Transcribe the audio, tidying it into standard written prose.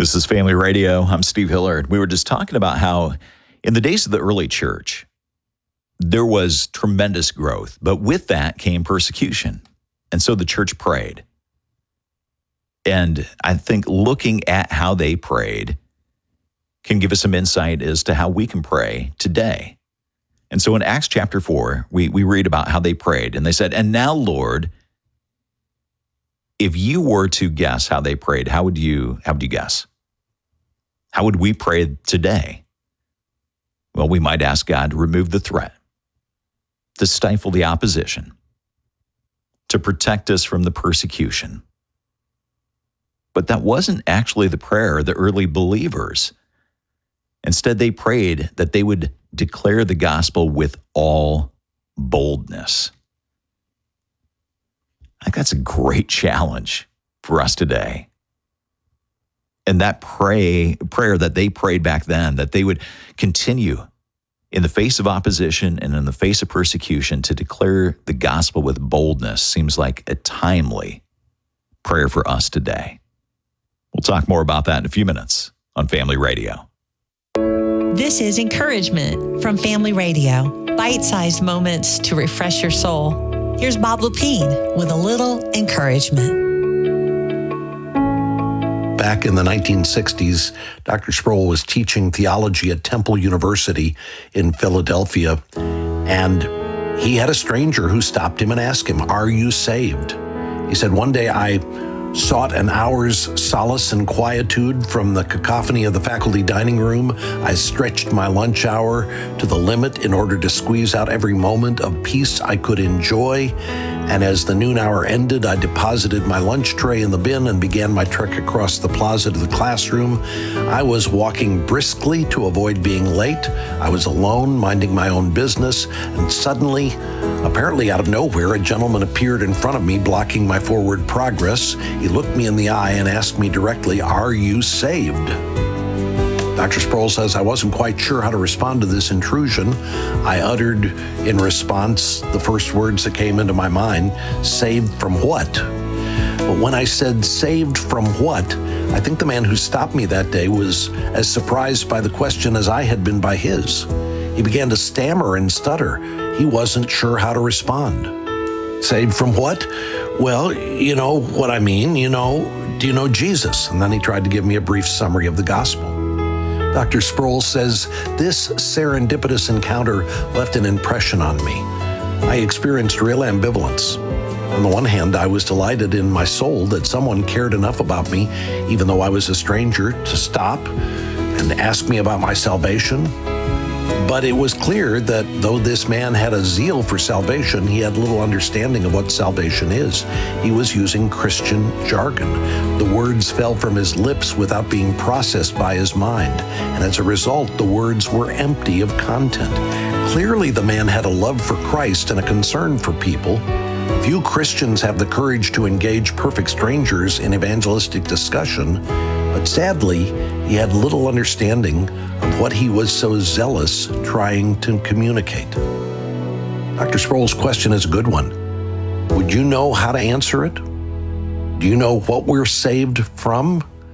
This is Family Radio. I'm Steve Hillard. We were just talking about how in the days of the early church, there was tremendous growth, but with that came persecution. And so the church prayed. And I think looking at how they prayed can give us some insight as to how we can pray today. And so in Acts chapter 4, we read about how they prayed. And they said, "And now, Lord, if you were to guess how they prayed, how would you guess? How would we pray today?" Well, we might ask God to remove the threat, to stifle the opposition, to protect us from the persecution. But that wasn't actually the prayer of the early believers. Instead, they prayed that they would declare the gospel with all boldness. I think that's a great challenge for us today. And that prayer that they prayed back then, that they would continue in the face of opposition and in the face of persecution to declare the gospel with boldness, seems like a timely prayer for us today. We'll talk more about that in a few minutes on Family Radio. This is Encouragement from Family Radio. Bite-sized moments to refresh your soul. Here's Bob Lepine with a little encouragement. Back in the 1960s, Dr. Sproul was teaching theology at Temple University in Philadelphia, and he had a stranger who stopped him and asked him, "Are you saved?" He said, "One day I sought an hour's solace and quietude from the cacophony of the faculty dining room. I stretched my lunch hour to the limit in order to squeeze out every moment of peace I could enjoy. And as the noon hour ended, I deposited my lunch tray in the bin and began my trek across the plaza to the classroom. I was walking briskly to avoid being late. I was alone, minding my own business, and suddenly, apparently out of nowhere, a gentleman appeared in front of me, blocking my forward progress. He looked me in the eye and asked me directly, 'Are you saved?' Dr. Sproul says, I wasn't quite sure how to respond to this intrusion. I uttered in response the first words that came into my mind, 'Saved from what?' But when I said saved from what, I think the man who stopped me that day was as surprised by the question as I had been by his. He began to stammer and stutter. He wasn't sure how to respond. 'Saved from what?' 'Well, you know what I mean. Do you know Jesus?' And then he tried to give me a brief summary of the gospel. Dr. Sproul says, this serendipitous encounter left an impression on me. I experienced real ambivalence. On the one hand, I was delighted in my soul that someone cared enough about me, even though I was a stranger, to stop and ask me about my salvation. But it was clear that though this man had a zeal for salvation, he had little understanding of what salvation is. He was using Christian jargon. The words fell from his lips without being processed by his mind, and as a result, the words were empty of content. Clearly, the man had a love for Christ and a concern for people. Few Christians have the courage to engage perfect strangers in evangelistic discussion, but sadly, he had little understanding of what he was so zealous trying to communicate. Dr. Sproul's question is a good one. Would you know how to answer it? Do you know what we're saved from?